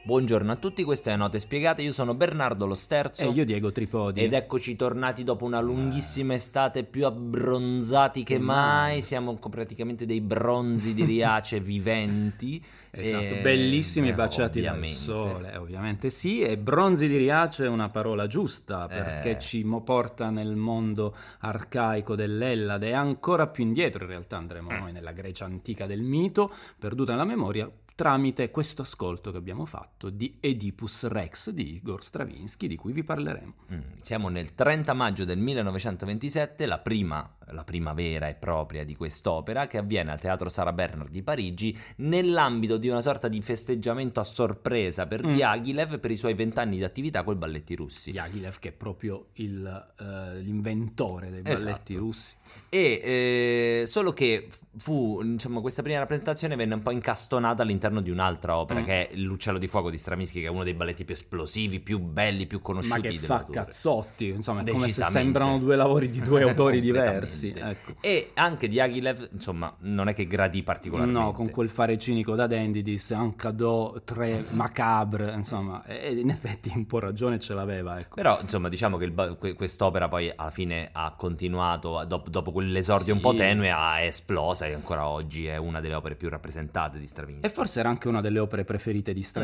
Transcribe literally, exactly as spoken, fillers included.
Buongiorno a tutti, queste è Note Spiegate, io sono Bernardo Lo Sterzo e io Diego Tripodi ed eccoci tornati dopo una lunghissima estate, più abbronzati che, che mai. mai, siamo praticamente dei bronzi di Riace viventi. Esatto, e... bellissimi, eh, baciati ovviamente. dal sole, ovviamente sì, e bronzi di Riace è una parola giusta perché eh. ci mo porta nel mondo arcaico dell'Ellade e ancora più indietro, in realtà andremo noi nella Grecia antica del mito, perduta nella memoria, tramite questo ascolto che abbiamo fatto di Oedipus Rex di Igor Stravinsky, di cui vi parleremo. Mm, siamo nel trenta maggio del millenovecentoventisette, la prima, la prima vera e propria di quest'opera, che avviene al Teatro Sarah Bernhardt di Parigi nell'ambito di una sorta di festeggiamento a sorpresa per mm. Diaghilev per i suoi vent'anni di attività con i balletti russi. Diaghilev, che è proprio il, uh, l'inventore dei balletti esatto. russi. E eh, solo che fu, insomma, questa prima rappresentazione venne un po' incastonata all'interno di un'altra opera mm. che è L'Uccello di Fuoco di Stravinsky, che è uno dei balletti più esplosivi, più belli, più conosciuti. Ma che fa dell'autore. Cazzotti, insomma, è come se sembrano due lavori di due autori diversi. Ecco. E anche Diaghilev, insomma, non è che gradì particolarmente. No, con quel fare cinico da dandy, disse un cadeau très macabre, insomma, e in effetti un po' ragione ce l'aveva. Ecco. Però, insomma, diciamo che il, quest'opera poi alla fine ha continuato, dopo, dopo quell'esordio sì. un po' tenue, ha esplosa e ancora oggi è una delle opere più rappresentate di Stravinsky. E forse era anche una delle opere preferite di Stravinsky.